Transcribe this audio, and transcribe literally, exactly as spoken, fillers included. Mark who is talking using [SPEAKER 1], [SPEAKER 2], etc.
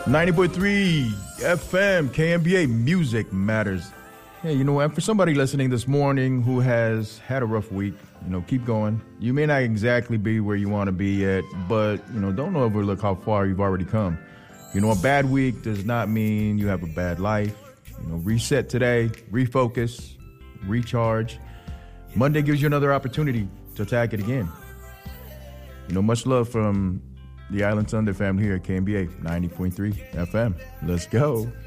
[SPEAKER 1] ninety point three F M, K M B A, Music Matters. Hey, you know what? For somebody listening this morning who has had a rough week, you know, keep going. You may not exactly be where you want to be yet, but, you know, don't overlook how far you've already come. You know, a bad week does not mean you have a bad life. You know, reset today, refocus, recharge. Monday gives you another opportunity to attack it again. You know, much love from the Island Thunder family here at K M B A ninety point three F M. Let's go.